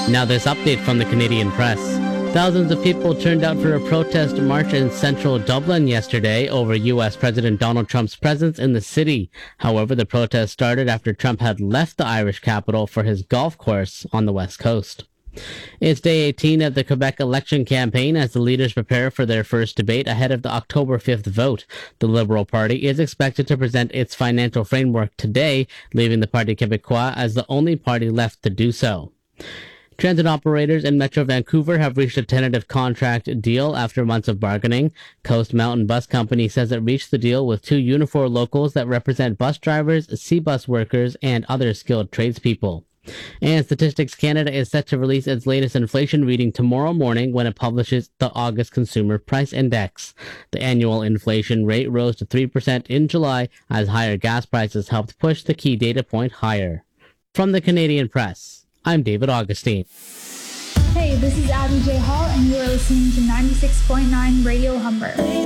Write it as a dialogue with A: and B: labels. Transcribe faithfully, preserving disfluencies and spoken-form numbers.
A: Now this update from the Canadian Press. Thousands of people turned out for a protest march in central Dublin yesterday over U S President Donald Trump's presence in the city. However, the protest started after Trump had left the Irish capital for his golf course on the west coast. It's day eighteen of the Quebec election campaign as the leaders prepare for their first debate ahead of the October fifth vote. The Liberal Party is expected to present its financial framework today, leaving the Parti Québécois as the only party left to do so. Transit operators in Metro Vancouver have reached a tentative contract deal after months of bargaining. Coast Mountain Bus Company says it reached the deal with two Unifor locals that represent bus drivers, C-bus workers, and other skilled tradespeople. And Statistics Canada is set to release its latest inflation reading tomorrow morning when it publishes the August Consumer Price Index. The annual inflation rate rose to three percent in July as higher gas prices helped push the key data point higher. From the Canadian Press, I'm David Augustine.
B: Hey, this is Abby J. Hall, and you are listening to ninety-six point nine Radio Humber.